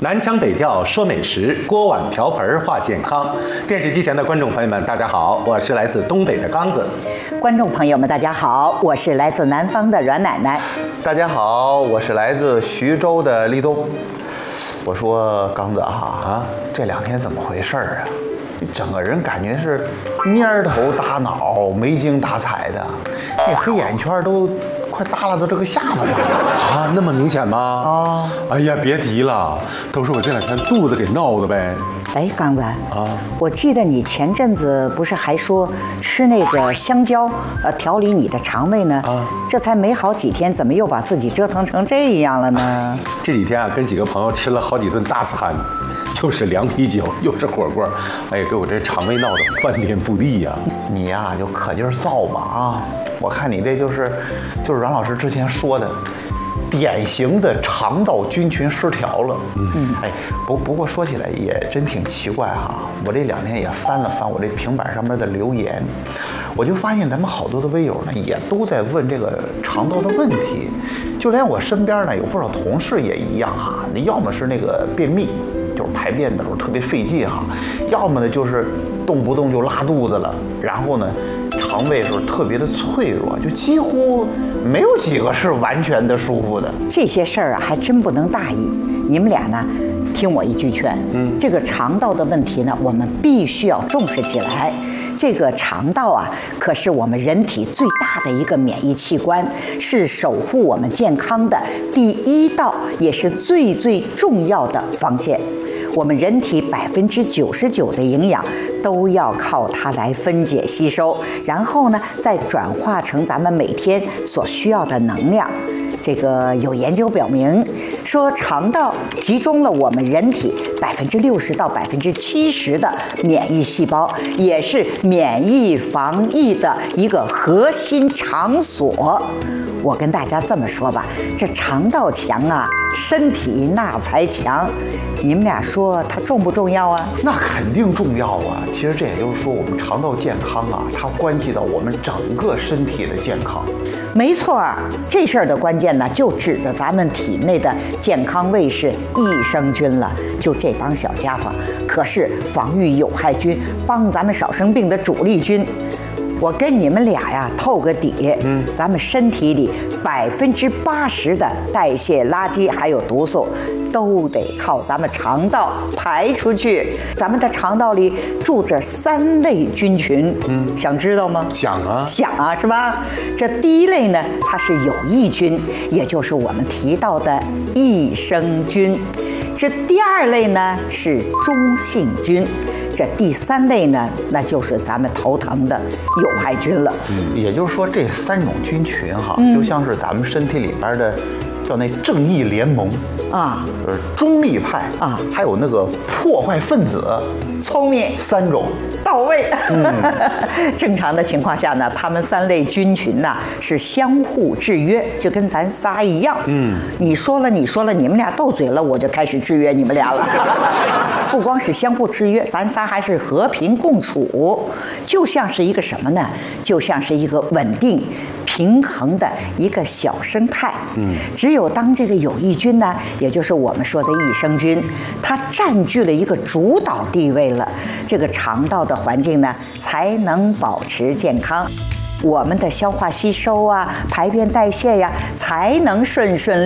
南腔北调说美食，锅碗瓢盆话健康。电视机前的观众朋友们，大家好，我是来自东北的刚子。 观众朋友们，大家好，我是来自南方的阮奶奶。 大家好，我是来自徐州的立冬。我说刚子这2天怎么回事啊？整个人感觉是蔫头耷脑、没精打采的，那黑眼圈都快耷拉到这个下巴上了那么明显吗？哎呀，别提了，都是我这2天肚子给闹的呗。 哎，刚子我记得你前阵子不是还说吃那个香蕉调理你的肠胃呢？这才没好几天，怎么又把自己折腾成这样了呢？ 这几天跟几个朋友吃了好几顿大餐，又是凉啤酒，又是火锅，哎呀，给我这肠胃闹得翻天覆地呀！ 你呀就可劲儿造吧我看你这就是阮老师之前说的。典型的肠道菌群失调了。不过说起来也真挺奇怪我这2天也翻了翻我这平板上面的留言，我就发现咱们好多的微友呢也都在问这个肠道的问题，就连我身边呢有不少同事也一样你要么是那个便秘，就是排便的时候特别费劲要么呢就是动不动就拉肚子了，然后呢肠胃是特别的脆弱，就几乎没有几个是完全的舒服的。 这些事儿还真不能大意。你们俩呢，听我一句劝，这个肠道的问题呢，我们必须要重视起来。这个肠道可是我们人体最大的一个免疫器官，是守护我们健康的第1道，也是最重要的防线。我们人体99%的营养都要靠它来分解吸收，然后呢再转化成咱们每天所需要的能量。这个有研究表明说，肠道集中了我们人体60%到70%的免疫细胞，也是免疫防疫的一个核心场所。我跟大家这么说吧，这肠道强身体那才强。你们俩说它重不重要那肯定重要其实这也就是说，我们肠道健康它关系到我们整个身体的健康。 没错，这事儿的关键呢，就指着咱们体内的健康卫士益生菌了。就这帮小家伙，可是防御有害菌、帮咱们少生病的主力军。我跟你们俩透个底，咱们身体里80%的代谢垃圾还有毒素，都得靠咱们肠道排出去。咱们的肠道里住着3类菌群，想知道吗？ 想是吧？这第1类呢，它是有益菌，也就是我们提到的益生菌。这第2类呢是中性菌。这第3类呢，那就是咱们头疼的有害菌了。 也就是说，这3种菌群就像是咱们身体里边的叫那正义联盟中立派还有那个破坏分子。 聪明 ，3种到位。正常的情况下呢，他们3类菌群是相互制约，就跟咱仨一样。你说了，你们俩斗嘴了，我就开始制约你们俩了。不光是相互制约，咱仨还是和平共处，就像是一个什么呢？就像是一个稳定平衡的一个小生态。只有当这个有益菌呢，也就是我们说的益生菌，它占据了一个主导地位了，这个肠道的环境呢才能保持健康，我们的消化吸收排便代谢才能顺